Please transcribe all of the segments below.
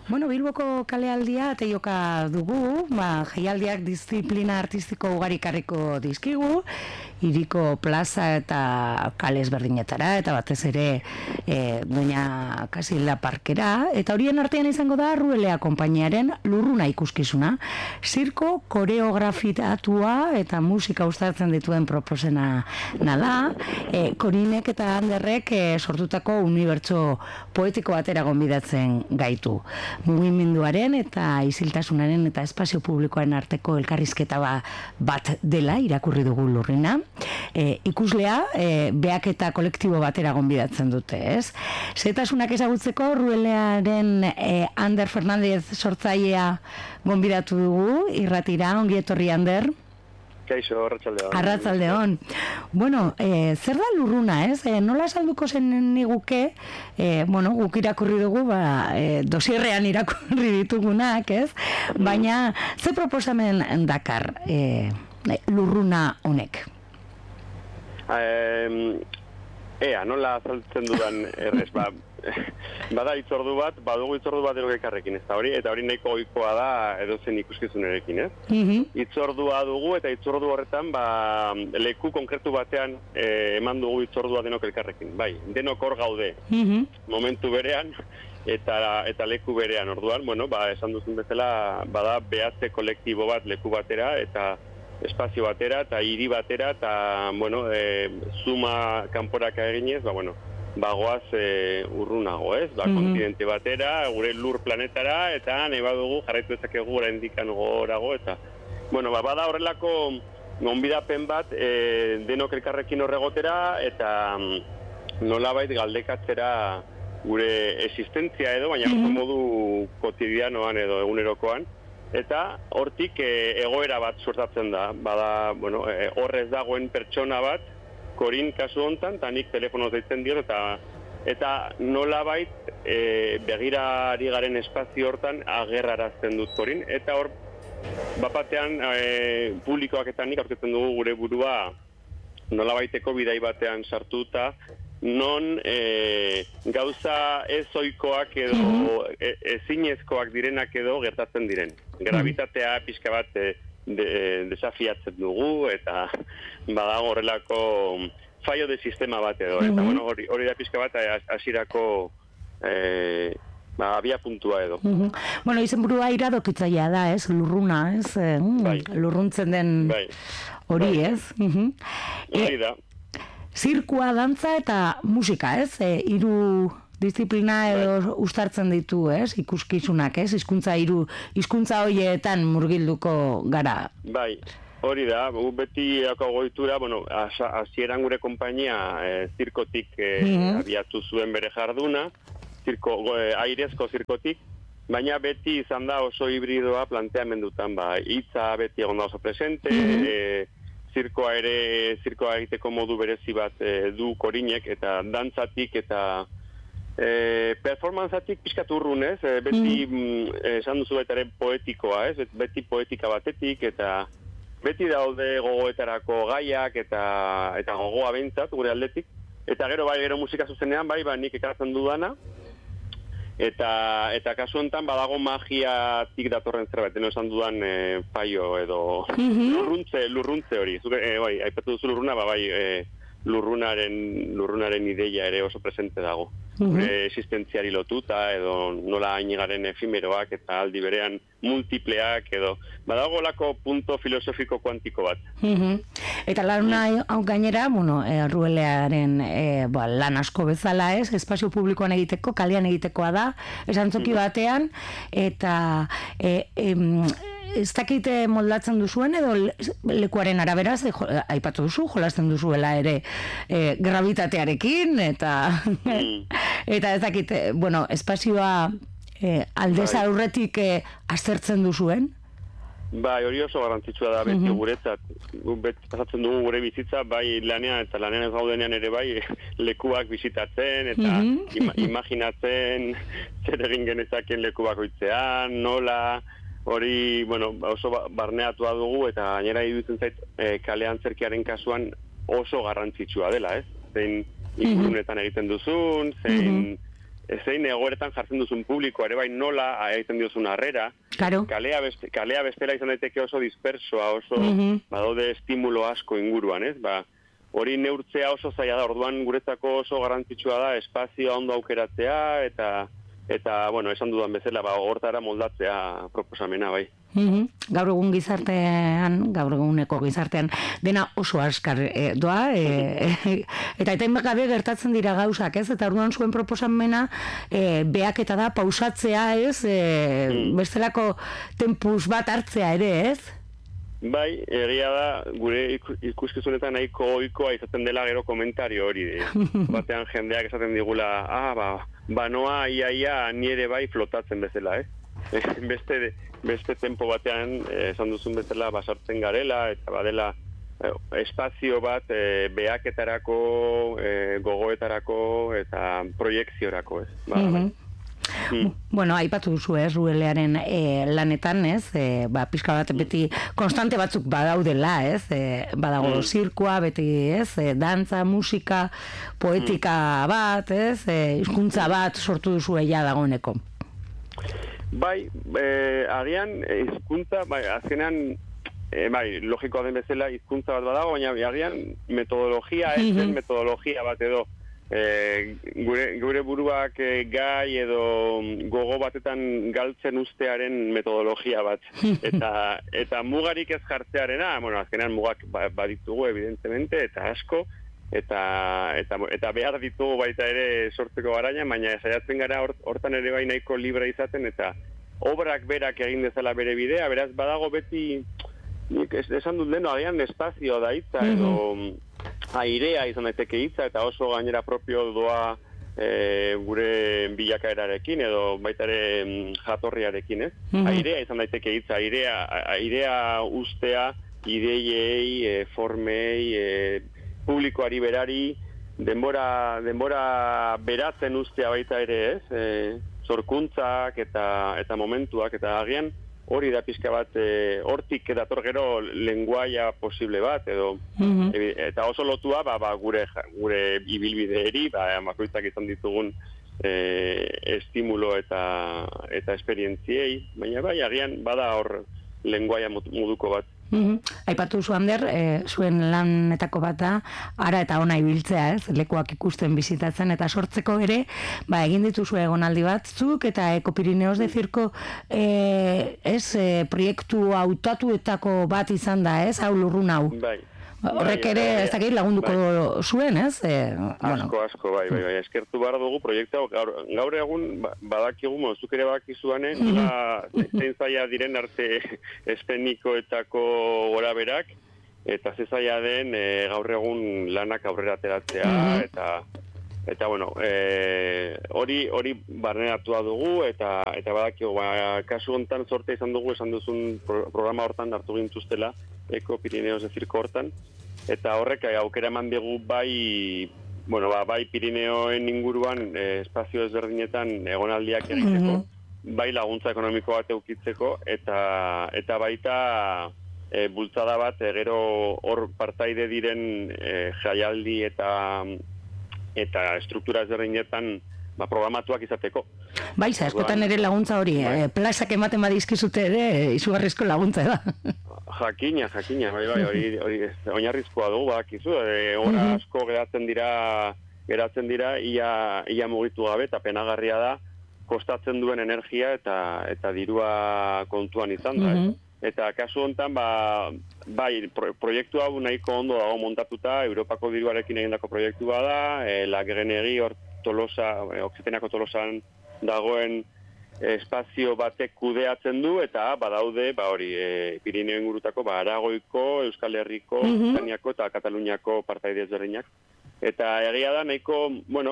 Bueno, Bilboko kalealdia teioka dugu, jaialdiak disiplina artistiko ugarikarriko dizkigu, hiriko plaza eta kale ezberdinetara, eta batez ere Doña Casilda Parkera, eta horien artean izango da Ruelea konpainiaren Lurruna ikuskizuna, zirko koreografitatua eta musika uztartzen dituen proposena da, Korinek eta Anderrek sortutako unibertso poetiko batera gonbidatzen gaitu. Mugimenduaren eta isiltasunaren eta espazio publikoaren arteko elkarrizketa bat dela irakurri dugu Lurrina. Ikuslea beak eta kolektibo batera gonbidatzen dute, ez? Zetasunak ezagutzeko Ruelearen Ander Fernandez sortzailea gonbidatu dugu, irratira, ongi etorri Ander. Kaixo, arratsaldeon. Arratsaldeon. Bueno, zer da Lurruna, ez? Nola salduko zen niguke, guk irakurri dugu, dosierrean irakurri ditugunak, ez? Baina, ze proposamen dakar Lurruna honek? Nola azaltzen dudan errez, bada itzordu bat, badugu itzordu bat erogekarrekin, eta hori nahiko ohikoa da edozen ikuskizunerekin, ez? Itzordua dugu, eta itzordu horretan, leku konkretu batean eman dugu itzordua denok elkarrekin, bai, denok hor gaude, momentu berean, eta leku berean, orduan, esan duzun bezala, bada behatze kolektibo bat leku batera, eta espazio batera, eta hiri batera, eta, zuma kanporaka eginez, bagoaz urrunago, ez? Kontinente batera, gure lur planetara, eta nahi badugu jarraitu ezakegu gura indikan gorago, eta, bada horrelako gonbidapen bat denok elkarrekin horregotera, eta nolabait galdekatzera gure existentzia edo, baina modu kotidianoan edo egunerokoan, eta hortik egoera bat suertatzen da, bada, horrez dagoen pertsona bat, Korin kasu hontan, eta nik telefonoz deitzen diot, eta nolabait begirari garen espazio hortan agerrarazten dut Korin, eta hor, bapatean publikoak eta nik aurketzen dugu gure burua nolabaiteko bidai batean sartuta, non gauza ez ohikoak edo ezinezkoak direnak edo gertatzen diren. Gravitatea pixka bat desafiatzen dugu, eta badago horrelako fallo de sistema bat edo, eta hori da pixka bat hasierako abia puntua edo. Izenburua iradokitzailea da, ez? Lurruna, ez? Lurruntzen den hori, ez? Hori da. Zirkua, dantza eta musika, ez? Hiru disiplina edo uztartzen ditu, ez? Ikuskizunak, ez? Hizkuntza horietan murgilduko gara. Bai, hori da. Beti goitura, hasieran gure konpainia zirkotik abiatu zuen bere jarduna, airezko zirkotik, baina beti izan da oso hibridoa planteamendutan, hitza beti egon da oso presente, zirkoa egiteko modu berezi bat du Korinek, eta dantzatik eta performantzatik pixkat urrunez, beti esan duzu baita ere poetikoa, ez? Beti poetika batetik, eta beti daude gogoetarako gaiak eta gogoa behintzat gure aldetik, eta gero musika zuzenean, nik ekartzen dudana, eta kasu honetan badago magiatik datorren zerbait, esan dudan paio edo lurruntze hori. Aipatu duzu lurruna, lurrunaren ideia ere oso presente dago. Gure existentziari lotuta, edo nola hainigaren efimeroak eta aldi berean multipleak, edo badago lako punto filosofiko kuantiko bat. Eta lan hau gainera, Ruelearen lan asko bezala, ez? Espazio publikoan egiteko, kalean egitekoa da, esantzoki batean, eta ez dakite moldatzen duzuen edo lekuaren araberaz, aipatu duzu, jolasten duzuela ere gravitatearekin, eta ez dakite, espazioa aldez aurretik aztertzen duzuen? Bai, hori oso garrantzitsua da beti guretzat. Beti pasatzen dugu gure bizitza, bai lanean eta lanean ez gaudenean ere bai lekuak bisitatzen eta imaginatzen zer egin genezaken leku bakoitzean, nola, hori, oso barneatua dugu eta gainera iruditzen zait kale antzerkiaren kasuan oso garrantzitsua dela, ez? Zein ingurunetan egiten duzun, zein zein egoeretan jartzen duzun publikoa, ere bai nola egiten diozun harrera. Claro. Kalea bestela izan daiteke oso dispersoa, oso badaude estimulo asko inguruan, ez? Hori neurtzea oso zaila da, orduan guretzako oso garrantzitsua da espazioa ondo aukeratzea eta bueno, esan dudan bezala, hortara moldatzea proposamena, bai. Gaur eguneko gizartean, dena oso askar doa, eta gabe gertatzen dira gauzak, ez? Eta orduan zuen proposamena behaketa da, pausatzea, ez? Bestelako tempus bat hartzea ere, ez? Bai, egia da, gure ikuskizunetan nahiko ohikoa izaten dela gero komentario hori. Batean jendeak esaten digula, noa ia nire bai flotatzen bezala, beste tempo batean esan duzun bezala basartzen garela, eta badela espazio bat behaketarako, gogoetarako eta proiekziorako, ez? Bueno, aipatu duzu, Ruelearen lanetan, ez? Pixka bat beti konstante batzuk badaudela, ez? Badago zirkoa, beti, ez? Dantza, musika, poetika bat, ez? Hizkuntza bat sortu duzu ja dagoeneko. Bai, agian hizkuntza, azkenean, logikoa den bezala hizkuntza bat badago, baina agian metodologia ez den metodologia bat edo gure buruak gai edo gogo batetan galtzen ustearen metodologia bat. Eta mugarik ez jartzearena, azkenean mugak baditugu evidentemente, eta asko, eta behar ditugu baita ere sortzeko garaia, baina saiatzen gara hortan ere bai nahiko libre izaten, eta obrak berak egin dezala bere bidea, beraz badago beti, esan dut leno, agian espazio da hitza, edo airea izan daiteke hitza, eta oso gainera propio doa gure bilakaerarekin, edo baita ere jatorriarekin, ez? Airea izan daiteke hitza, airea ustea ideiei, formei, publikoari berari, denbora beratzen ustea baita ere, ez? Zorkuntzak eta momentuak, eta agian hori da pixka bat, hortik dator gero lenguaia posible bat, edo, eta oso lotua gure ibilbideeri, bakoitzak izan ditugun estimulo eta esperientziei, baina agian bada hor lenguaia moduko bat. Aipatu zu, Ander, zuen lanetako bat da, ara eta ona ibiltzea, ez? Lekuak ikusten bizitatzen eta sortzeko ere, egin dituzu egonaldi batzuk eta Ekopirineos de Circo proiektu hautatuetako bat izan da, ez? Hau lurrun hau. Bai. Horrek ere ez dakit lagunduko zuen, ez? Asko, bai. Eskertu behar dugu proiektu gaur egun badakigu, zuk ere badakizuanen, zein zaila diren arte eszenikoetako gora berak, eta ze zaila den gaur egun lanak aurrera ateratzea, eta bueno, hori barneratua dugu, eta badakigu, kasu honetan sorte izan dugu, esan duzun programa hortan hartu gintuztela, Ekopirineos de Circo hortan, eta horrek aukera eman digu bai Pirineoen inguruan espazio ezberdinetan egonaldiak egiteko, bai laguntza ekonomiko bat eukitzeko, eta baita bultzada bat gero hor partaide diren jaialdi eta struktura ezberdinetan programatuak izateko. Bai, askotan ere laguntza hori, plazak ematen badizkizute ere, izugarrizko laguntza da. Jakina, hori oinarrizkoa dugu, bakizu, hora asko geratzen dira ia mugitu gabe, eta penagarria da, kostatzen duen energia eta dirua kontuan izan da. Eta kasu honetan, proiektu hau nahiko ondo dago montatuta, Europako diruarekin egindako proiektua da, Lagenegi hor Tolosa, Okzitenako Tolosan dagoen espazio batek kudeatzen du, eta badaude, Pirineo ingurutako, Aragoiko, Euskal Herriko, Espainiako eta Kataluniako partaide ezberdinak. Eta egia da, nahiko,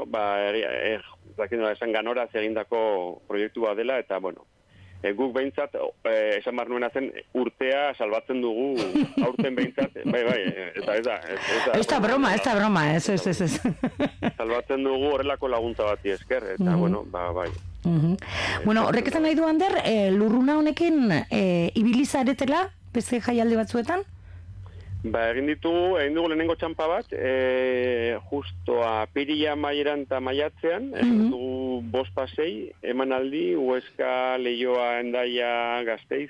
esan ganoraz egindako proiektu bat dela, eta, guk behintzat, esan behar nuena zen, urtea salbatzen dugu, aurten behintzat, eta ez da. Ez da broma, ez. Salbatzen dugu horrelako laguntza bati esker, eta, bai. Horrek esan nahi du, Ander, lurruna honekin ibilizaretela, beste jaialdi batzuetan? Ba, egin dugu lehenengo txampa bat, justo apirila maieran eta maiatzean, egin dugu 5 pasei, emanaldi, Huesca, Leioa, Hendaia, Gasteiz,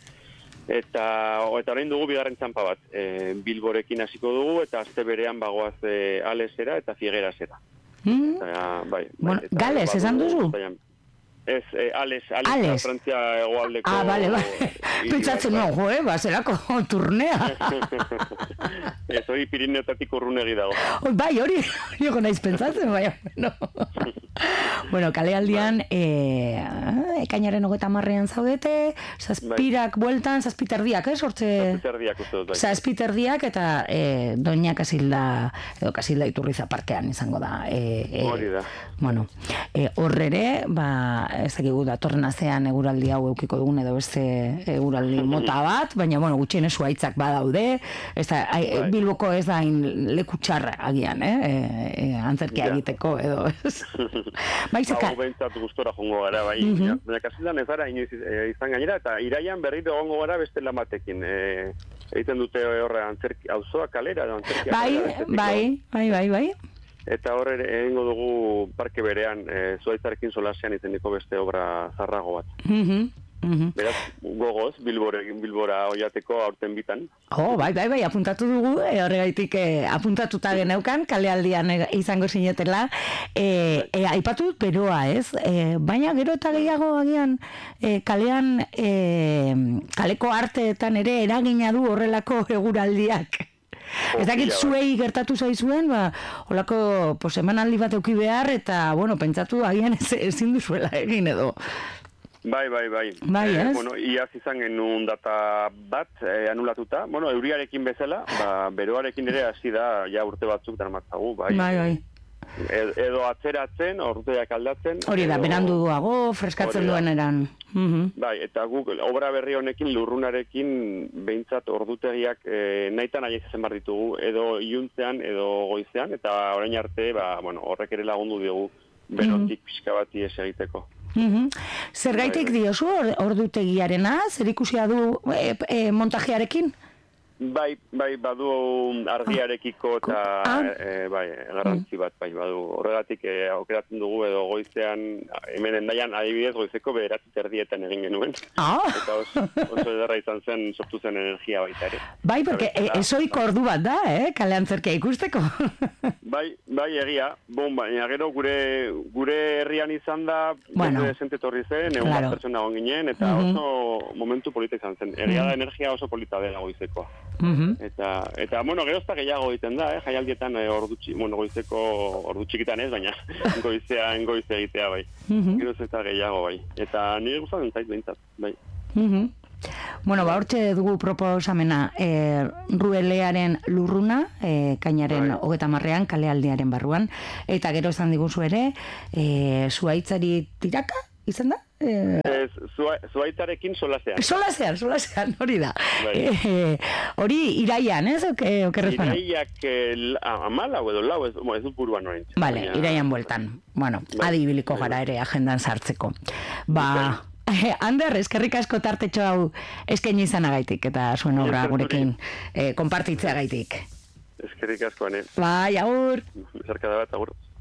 eta orain dugu bigarren txampa bat. Bilborekin hasiko dugu, eta aste berean bagoaz Alesera eta Figuerasera. Bai, bueno, Gales, esan duzu? Ez, Ales. Frantzia hegoaldeko... Bale. Pentsatzen nago, baserako turnea. Ez, hori Pirineotatik urrunegi dago. Bai, hori naiz pentsatzen, bai. Bueno, kalealdian, ekainaren 30ean zaudete, zazpirak bueltan, zazpiterdiak, hortze... Zazpiterdiak uste dut, bai. Zazpiterdiak eta Doña Kasilda, edo Kasilda Iturriza parkean izango da. Hori da. Bueno, horrere, ez dakigu datorren astean eguraldi hau eukiko dugun edo beste eguraldi mota bat, baina bueno, gutxienez zuhaitzak badaude, Bilboko ez da leku txarra agian, antzerkia egiteko edo ez. Hau behintzat gustora jongo gara, bai. Baina Kasildan ez gara inoiz izan gainera, eta iraian berriro egongo gara beste lan batekin. Egiten dute horre auzoa kalera, antzerkia kalera. Bai. Eta horre egingo dugu parke berean, zuaitzarekin solasean izeniko beste obra zarrago bat. Beraz, gogoz, Bilbora oiateko aurten bitan. Bai, apuntatu dugu, horregaitik apuntatuta geneukan, kalealdian izango zinetela. Aipatu dut beroa, ez? Baina gero eta gehiago agian kalean, kaleko arteetan ere eragina du horrelako eguraldiak. Ez dakit zuei gertatu zaizuen, holako emanaldi bat euki behar, eta, bueno, pentsatu agian ezin duzuela egin edo. Bai. Ez? Bueno, iaz izan genuen data bat anulatuta. Bueno, euriarekin bezala, beroarekin ere hasi da, ja urte batzuk darmatzagu, bai. Bai. Edo atzeratzen, orduak aldatzen. Hori da, beranduago, freskatzen duen eran. Bai, eta guk obra berri honekin, lurrunarekin, behintzat ordutegiak nahitan aiez ezen bar ditugu, edo iluntzean, edo goizean, eta orain arte, horrek ere lagundu diogu, berotik pixka bat ies egiteko. Zergaitik diozu ordutegiarena, zer ikusia du montajearekin? Bai, badu argiarekiko eta garrantzi bat, badu. Horregatik aukeratzen dugu edo goizean, hemen Hendaian adibidez goizeko 9:30 egin genuen. Eta oso ederra izan zen, sortu zen energia baita ere. Bai, porque esoiko ordu bat da, kale antzerkia ikusteko. Bai, egia. Baina gero gure herrian izan da, desente torri zen, egun bat pertsona egon ginen, eta oso momentu polita izan zen. Egia da energia oso polita dela goizekoa. Eta gero ez da gehiago egiten da, jaialdietan goizeko ordu txikitan ez, baina goizean goize egitea bai. Gero ez da gehiago bai. Eta nire gustatzen zait behintzat, bai. Bueno, hortxe dugu proposamena Ruelearen lurruna, kainaren 30ean, kalealdiaren barruan, eta gero esan diguzu ere, zuaitzari tiraka, izan da? Zuaitzarekin solasean. Solasean, hori da. Hori iraian, ez? Iraiak 14 edo 14, ez dut buruan orain. Vale, iraian bueltan. Bueno, adibiliko gara ere agendan sartzeko. Ander, eskerrik asko tartetxo hau eskaini izanagaitik eta zuen obra gurekin konpartitzeagaitik. Eskerrik asko, ane. Bai, agur. Zerkada bat, agur.